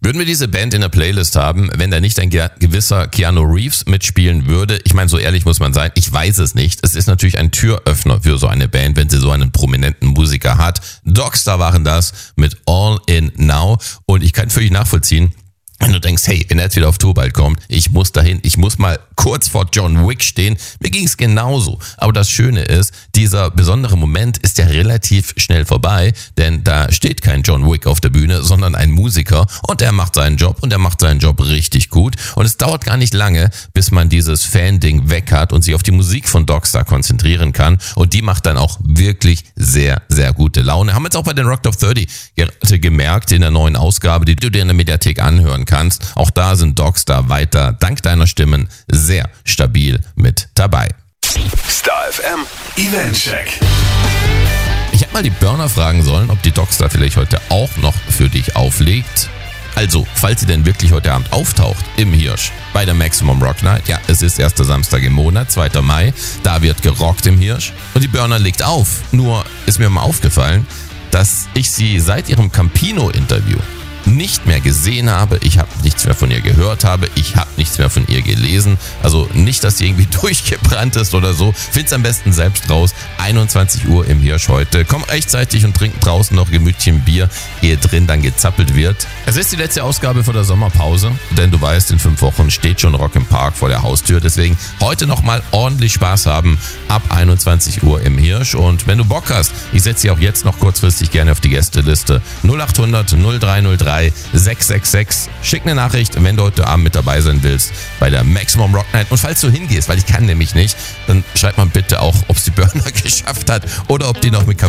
Würden wir diese Band in der Playlist haben, wenn da nicht ein gewisser Keanu Reeves mitspielen würde? Ich meine, so ehrlich muss man sein, ich weiß es nicht. Es ist natürlich ein Türöffner für so eine Band, wenn sie so einen prominenten Musiker hat. Dogstar waren das mit All In Now und ich kann völlig nachvollziehen, wenn du denkst, hey, wenn er jetzt wieder auf Tour bald kommt, ich muss dahin, ich muss mal kurz vor John Wick stehen. Mir ging es genauso. Aber das Schöne ist, dieser besondere Moment ist ja relativ schnell vorbei, denn da steht kein John Wick auf der Bühne, sondern ein Musiker und er macht seinen Job und er macht seinen Job richtig gut. Und es dauert gar nicht lange, bis man dieses Fan-Ding weg hat und sich auf die Musik von Dogstar konzentrieren kann. Und die macht dann auch wirklich sehr, sehr gute Laune. Haben wir jetzt auch bei den Rock Top 30 gerade gemerkt in der neuen Ausgabe, die du dir in der Mediathek anhören kannst. Auch da sind Dogstar weiter, dank deiner Stimmen, sehr stabil mit dabei. Star FM Eventcheck. Ich hätte mal die Burner fragen sollen, ob die Dogstar vielleicht heute auch noch für dich auflegt. Also, falls sie denn wirklich heute Abend auftaucht im Hirsch bei der Maximum Rock Night. Ja, es ist erster Samstag im Monat, 2. Mai. Da wird gerockt im Hirsch. Und die Burner legt auf. Nur ist mir mal aufgefallen, dass ich sie seit ihrem Campino-Interview nicht mehr gesehen habe, ich habe nichts mehr von ihr gehört habe, ich habe nichts mehr von ihr gelesen, also nicht, dass sie irgendwie durchgebrannt ist oder so, find's am besten selbst raus, 21 Uhr im Hirsch heute, komm rechtzeitig und trink draußen noch gemütlich ein Bier, ehe drin dann gezappelt wird. Es ist die letzte Ausgabe vor der Sommerpause, denn du weißt, in 5 Wochen steht schon Rock im Park vor der Haustür, deswegen heute nochmal ordentlich Spaß haben, ab 21 Uhr im Hirsch und wenn du Bock hast, ich setze sie auch jetzt noch kurzfristig gerne auf die Gästeliste, 0800 0303 666. Schick eine Nachricht, wenn du heute Abend mit dabei sein willst bei der Maximum Rock Night. Und falls du hingehst, weil ich kann nämlich nicht, dann schreib mal bitte auch, ob es die Burner geschafft hat oder ob die noch mit